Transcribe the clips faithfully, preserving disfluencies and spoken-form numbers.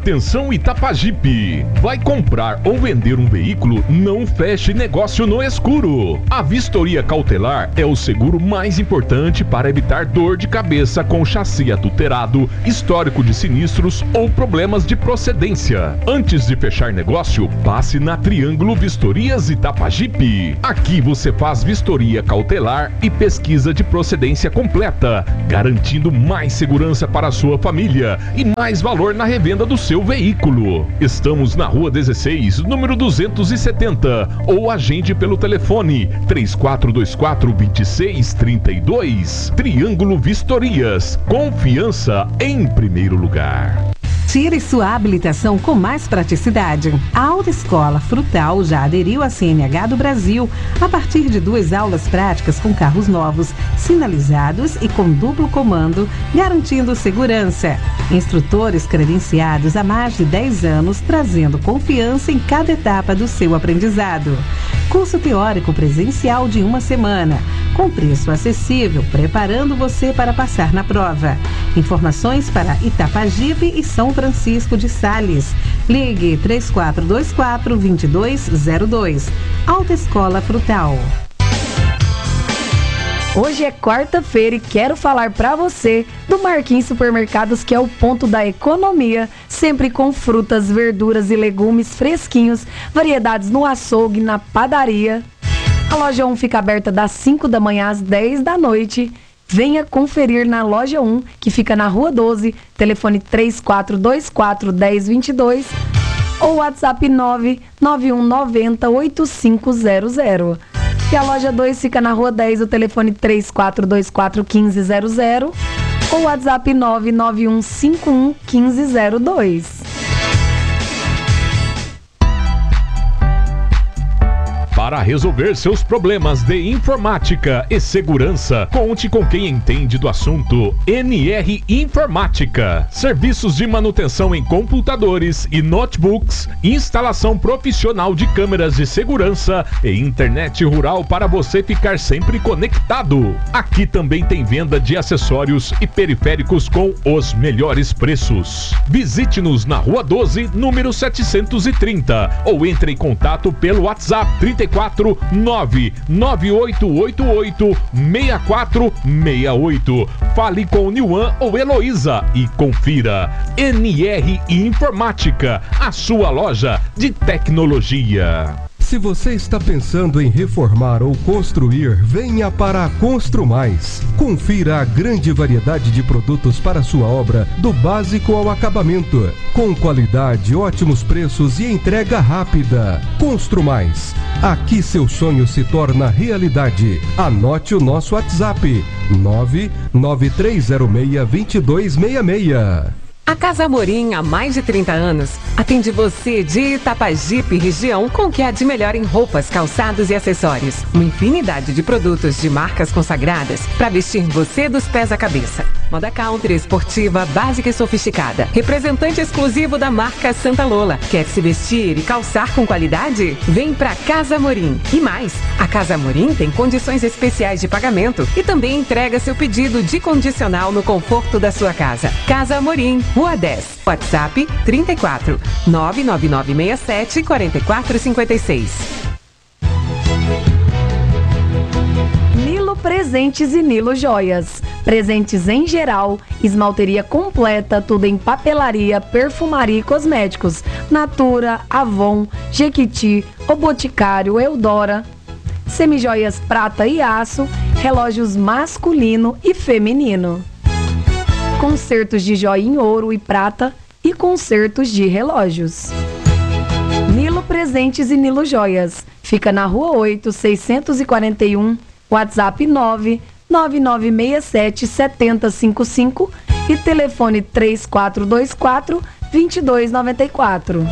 Atenção Itapajipe! Vai comprar ou vender um veículo? Não feche negócio no escuro. A vistoria cautelar é o seguro mais importante para evitar dor de cabeça com chassi adulterado, histórico de sinistros ou problemas de procedência. Antes de fechar negócio, passe na Triângulo Vistorias Itapajipe. Aqui você faz vistoria cautelar e pesquisa de procedência completa, garantindo mais segurança para a sua família e mais valor na revenda do seu veículo. Estamos na Rua dezesseis, número duzentos e setenta, ou agende pelo telefone três quatro dois quatro, dois seis três dois. Triângulo Vistorias, confiança em primeiro lugar. Tire sua habilitação com mais praticidade. A Autoescola Frutal já aderiu à C N H do Brasil a partir de duas aulas práticas com carros novos, sinalizados e com duplo comando, garantindo segurança. Instrutores credenciados há mais de dez anos, trazendo confiança em cada etapa do seu aprendizado. Curso teórico presencial de uma semana, com preço acessível, preparando você para passar na prova. Informações para Itapajipe e São Francisco de Sales. Ligue três quatro dois quatro, dois dois zero dois. Autoescola Frutal. Hoje é quarta-feira e quero falar pra você do Marquinhos Supermercados, que é o ponto da economia, sempre com frutas, verduras e legumes fresquinhos, variedades no açougue, na padaria. A loja um fica aberta das cinco da manhã às dez da noite. Venha conferir na loja um, que fica na Rua doze, telefone três quatro dois quatro, um zero dois dois ou WhatsApp nove nove um nove zero, oito cinco zero zero. E a loja dois fica na Rua dez, o telefone três quatro dois quatro, um cinco zero zero ou WhatsApp nove nove um cinco um, um cinco zero dois. Para resolver seus problemas de informática e segurança, conte com quem entende do assunto. N R Informática. Serviços de manutenção em computadores e notebooks, instalação profissional de câmeras de segurança e internet rural para você ficar sempre conectado. Aqui também tem venda de acessórios e periféricos com os melhores preços. Visite-nos na Rua doze, número setecentos e trinta, ou entre em contato pelo WhatsApp trinta e quatro, nove nove oito oito oito, seis quatro seis oito. Fale com Nilvan ou Heloísa e confira. N R Informática, a sua loja de tecnologia. Se você está pensando em reformar ou construir, venha para a Construmais. Confira a grande variedade de produtos para sua obra, do básico ao acabamento, com qualidade, ótimos preços e entrega rápida. Construmais. Aqui seu sonho se torna realidade. Anote o nosso WhatsApp: nove nove três zero seis, dois dois seis seis. A Casa Amorim, há mais de trinta anos, atende você de Itapajipe, região, com o que há de melhor em roupas, calçados e acessórios. Uma infinidade de produtos de marcas consagradas para vestir você dos pés à cabeça. Moda country, esportiva, básica e sofisticada. Representante exclusivo da marca Santa Lola. Quer se vestir e calçar com qualidade? Vem pra Casa Amorim. E mais, a Casa Amorim tem condições especiais de pagamento e também entrega seu pedido de condicional no conforto da sua casa. Casa Amorim, Rua dez, WhatsApp trinta e quatro, nove nove nove seis sete, quatro quatro cinco seis. Nilo Presentes e Nilo Joias. Presentes em geral, esmalteria completa, tudo em papelaria, perfumaria e cosméticos. Natura, Avon, Jequiti, O Boticário, Eudora. Semijoias prata e aço, relógios masculino e feminino. Concertos de joia em ouro e prata e concertos de relógios. Nilo Presentes e Nilo Joias. Fica na Rua oito, seiscentos e quarenta e um, WhatsApp nove nove nove seis sete, sete zero cinco cinco e telefone três quatro dois quatro, dois dois nove quatro.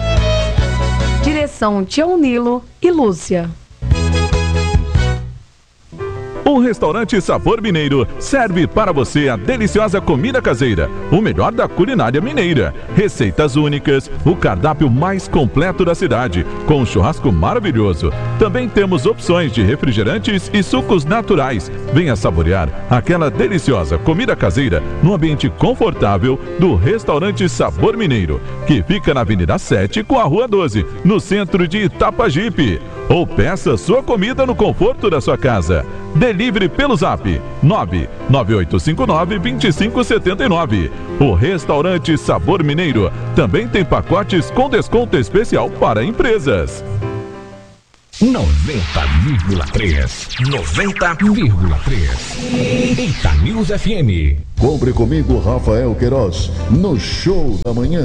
Direção Tião Nilo e Lúcia. O restaurante Sabor Mineiro serve para você a deliciosa comida caseira, o melhor da culinária mineira, receitas únicas, o cardápio mais completo da cidade, com um churrasco maravilhoso. Também temos opções de refrigerantes e sucos naturais. Venha saborear aquela deliciosa comida caseira no ambiente confortável do restaurante Sabor Mineiro, que fica na Avenida sete com a Rua doze, no centro de Itapajipe. Ou peça sua comida no conforto da sua casa. Delivery pelo Zap nove nove oito cinco nove, dois cinco sete nove. O restaurante Sabor Mineiro também tem pacotes com desconto especial para empresas. noventa vírgula três. noventa vírgula três. Eita News F M. Compre comigo, Rafael Queiroz, no Show da Manhã.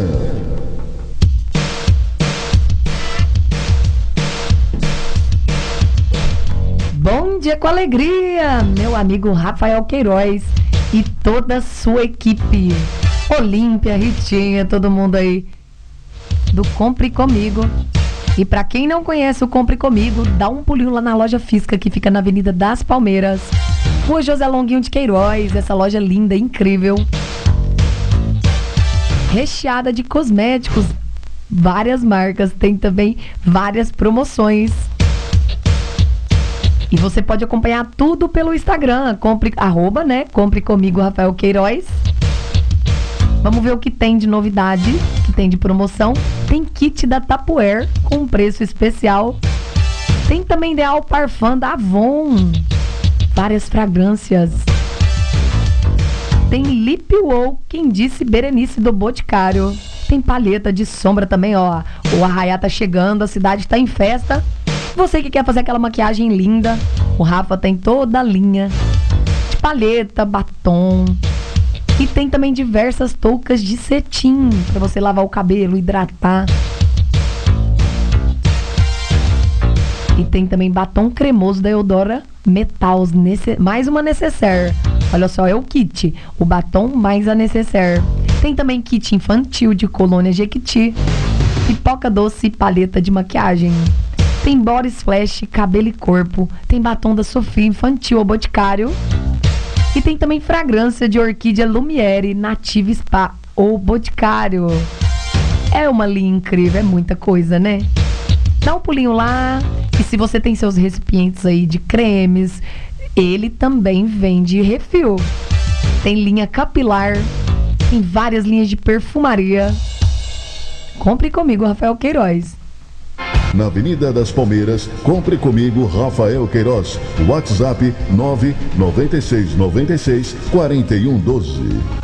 Bom dia com alegria, meu amigo Rafael Queiroz e toda a sua equipe. Olímpia, Ritinha, todo mundo aí do Compre Comigo. E pra quem não conhece o Compre Comigo, dá um pulinho lá na loja física que fica na Avenida das Palmeiras, Rua José Longuinho de Queiroz. Essa loja linda, incrível, recheada de cosméticos, várias marcas, tem também várias promoções. E você pode acompanhar tudo pelo Instagram, compre, arroba, né? Compre Comigo, Rafael Queiroz. Vamos ver o que tem de novidade, que tem de promoção. Tem kit da Tupperware com preço especial. Tem também Ideal Parfum da Avon. Várias fragrâncias. Tem Lip Wow, quem disse Berenice do Boticário. Tem paleta de sombra também, ó. O Arraiá tá chegando, a cidade tá em festa. Você que quer fazer aquela maquiagem linda, o Rafa tem toda a linha de paleta, batom. E tem também diversas toucas de cetim para você lavar o cabelo, hidratar. E tem também batom cremoso da Eudora Metals, mais uma necessaire. Olha só, é o kit, o batom mais a necessaire. Tem também kit infantil de colônia Jequiti, pipoca doce e paleta de maquiagem. Tem body splash, cabelo e corpo. Tem batom da Sofia infantil ou Boticário. E tem também fragrância de orquídea Lumiere, Nativa Spa ou Boticário. É uma linha incrível, é muita coisa, né? Dá um pulinho lá. E se você tem seus recipientes aí de cremes, ele também vende refil. Tem linha capilar, tem várias linhas de perfumaria. Compre comigo, Rafael Queiroz. Na Avenida das Palmeiras, compre comigo, Rafael Queiroz. WhatsApp nove nove seis nove seis quatro um um dois.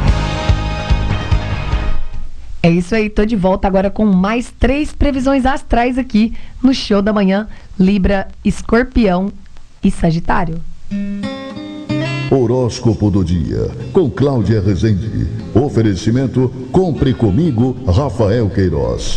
É isso aí, tô de volta agora com mais três previsões astrais aqui no Show da Manhã. Libra, Escorpião e Sagitário. Horóscopo do dia, com Cláudia Rezende. Oferecimento, compre comigo, Rafael Queiroz.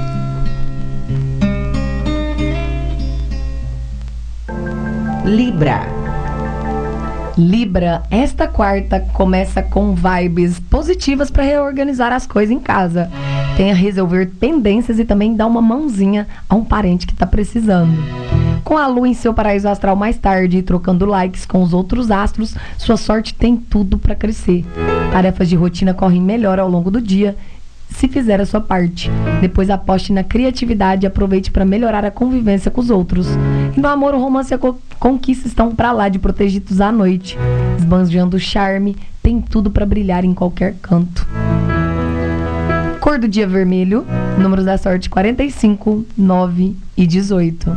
Libra. Libra, esta quarta começa com vibes positivas para reorganizar as coisas em casa. Tenha resolver pendências e também dar uma mãozinha a um parente que está precisando. Com a lua em seu paraíso astral mais tarde e trocando likes com os outros astros, sua sorte tem tudo para crescer. Tarefas de rotina correm melhor ao longo do dia, se fizer a sua parte. Depois aposte na criatividade e aproveite para melhorar a convivência com os outros. E no amor, o romance e a conquista estão para lá de protegidos à noite. Esbanjando o charme, tem tudo para brilhar em qualquer canto. Cor do dia vermelho, números da sorte quarenta e cinco, nove e dezoito.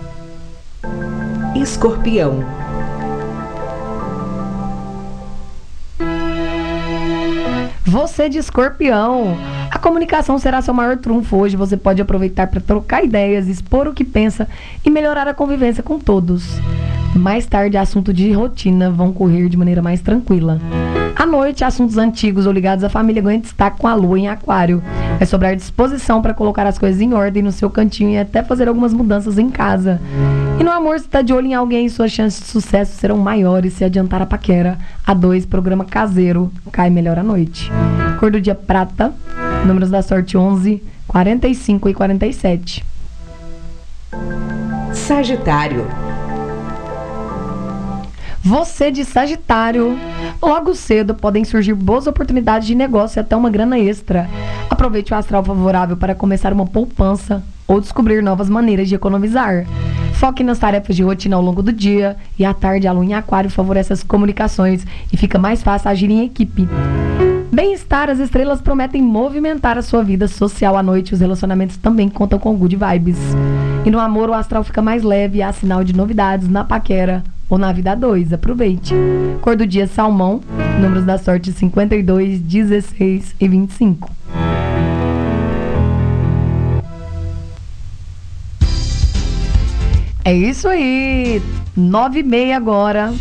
Escorpião. Você de Escorpião, a comunicação será seu maior trunfo hoje. Você pode aproveitar para trocar ideias, expor o que pensa e melhorar a convivência com todos. Mais tarde, assuntos de rotina vão correr de maneira mais tranquila. À noite, assuntos antigos ou ligados à família ganham destaque com a lua em aquário. Vai sobrar disposição para colocar as coisas em ordem no seu cantinho e até fazer algumas mudanças em casa. E no amor, se está de olho em alguém, suas chances de sucesso serão maiores se adiantar a paquera. A dois, programa caseiro, cai melhor à noite. Cor do dia prata, números da sorte onze, quarenta e cinco e quarenta e sete. Sagitário. Você de Sagitário, logo cedo podem surgir boas oportunidades de negócio e até uma grana extra. Aproveite o astral favorável para começar uma poupança ou descobrir novas maneiras de economizar. Foque nas tarefas de rotina ao longo do dia e à tarde a lua em Aquário favorece as comunicações e fica mais fácil agir em equipe. Bem-estar, as estrelas prometem movimentar a sua vida social à noite. Os relacionamentos também contam com good vibes. E no amor, o astral fica mais leve e há sinal de novidades na paquera ou na vida a dois. Aproveite. Cor do dia, salmão. Números da sorte, cinquenta e dois, dezesseis e vinte e cinco. É isso aí. Nove e meia agora.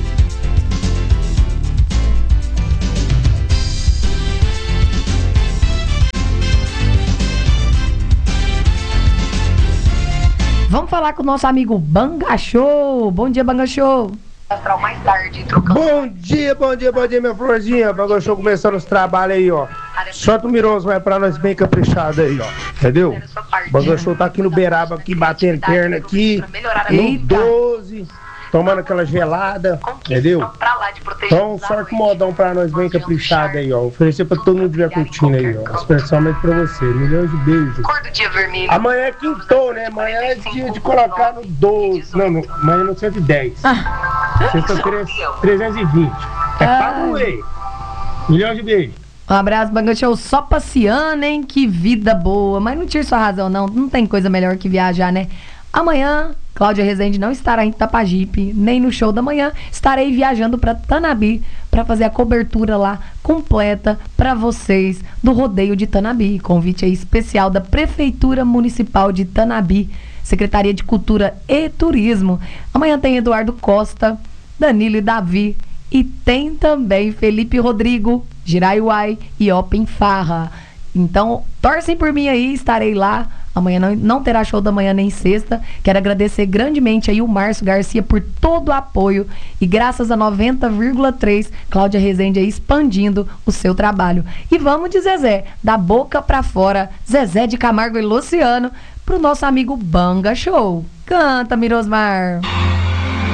Vamos falar com o nosso amigo Banga Show. Bom dia, Banga Show. Mais tarde, trocando. Bom dia, bom dia, bom dia, minha florzinha. Banga Show começando os trabalhos aí, ó. Solta o Miroso, vai pra nós bem caprichado aí, ó. Entendeu? Banga Show tá aqui no Beiraba, aqui batendo perna aqui. No doze. Tomando aquela gelada, entendeu? Então, sorte modão pra nós bem caprichado aí, ó. Oferecer pra todo mundo que estiver curtindo aí, ó. Especialmente pra você. Milhões de beijos. Cor do dia vermelho. Amanhã é quintou, né? Amanhã é dia de colocar no doze. Não, não, amanhã no cento e dez. Sexta-feira é trezentos e vinte. É pago aí. Milhões de beijos. Um abraço, Banga Show. Só passeando, hein? Que vida boa. Mas não tire sua razão, não. Não tem coisa melhor que viajar, né? Amanhã, Cláudia Rezende não estará em Itapajipe, nem no show da manhã. Estarei viajando para Tanabi para fazer a cobertura lá completa para vocês do rodeio de Tanabi. Convite aí especial da Prefeitura Municipal de Tanabi, Secretaria de Cultura e Turismo. Amanhã tem Eduardo Costa, Danilo e Davi e tem também Felipe Rodrigo, Jiraiuai e Open Farra. Então, torcem por mim aí, estarei lá. Amanhã não, não terá show da manhã nem sexta. Quero agradecer grandemente aí o Márcio Garcia por todo o apoio. E graças a noventa vírgula três, Cláudia Rezende aí expandindo o seu trabalho. E vamos de Zezé, da boca pra fora, Zezé de Camargo e Luciano, pro nosso amigo Banga Show. Canta, Mirosmar.